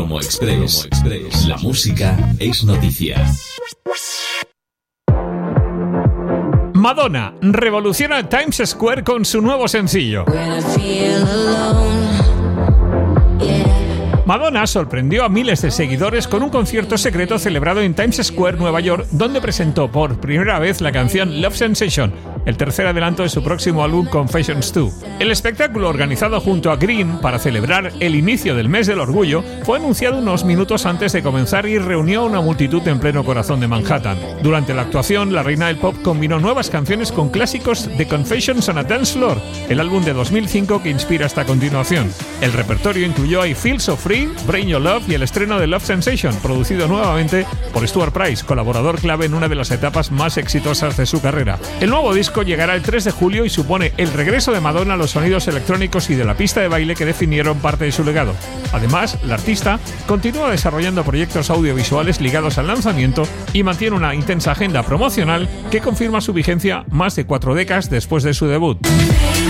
Promo Express. La música es noticia. Madonna revoluciona Times Square con su nuevo sencillo. Madonna sorprendió a miles de seguidores con un concierto secreto celebrado en Times Square, Nueva York, donde presentó por primera vez la canción Love Sensation, el tercer adelanto de su próximo álbum Confessions 2. El espectáculo, organizado junto a Green para celebrar el inicio del mes del orgullo, fue anunciado unos minutos antes de comenzar y reunió a una multitud en pleno corazón de Manhattan. Durante la actuación, la reina del pop combinó nuevas canciones con clásicos de Confessions on a Dance Floor, el álbum de 2005 que inspira esta continuación. El repertorio incluyó I Feel So Free, Bring Your Love y el estreno de Love Sensation, producido nuevamente por Stuart Price, colaborador clave en una de las etapas más exitosas de su carrera. El nuevo disco llegará el 3 de julio y supone el regreso de Madonna a los sonidos electrónicos y de la pista de baile que definieron parte de su legado. Además, la artista continúa desarrollando proyectos audiovisuales ligados al lanzamiento y mantiene una intensa agenda promocional que confirma su vigencia más de 4 décadas después de su debut.